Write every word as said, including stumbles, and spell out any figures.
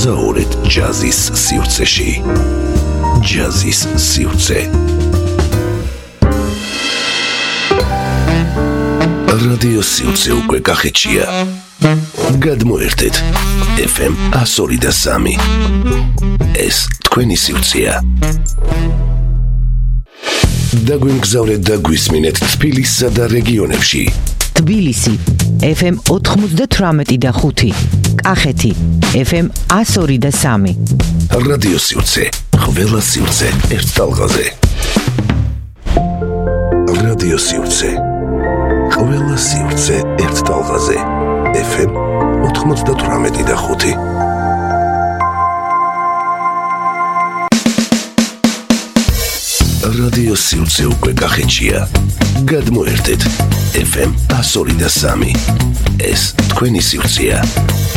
მოგზაურეთ ჯაზის სივრცეში. ჯაზის სივრცე. რადიო სივრცე უკვე კახეთშია. გადმოერთეთ ეფ ემ one oh three point three. ეს თქვენი სივრცეა. დაგვიმგზავრეთ და გვისმინეთ თბილისსა და რეგიონებში. თბილისი ეფ ემ ninety-eight და five. კახეთი ეფ ემ one oh three point three. რადიო სივრცე, ყველა სივრცე ერთ ტალღაზე. რადიო სივრცე, ყველა სივრცე ერთ ტალღაზე. ეფ ემ ninety-eight და five. რადიო სივრცე უკვე კახეთშია. გადმოერთეთ ეფ ემ one oh three point three. ეს თქვენი სივრცეა.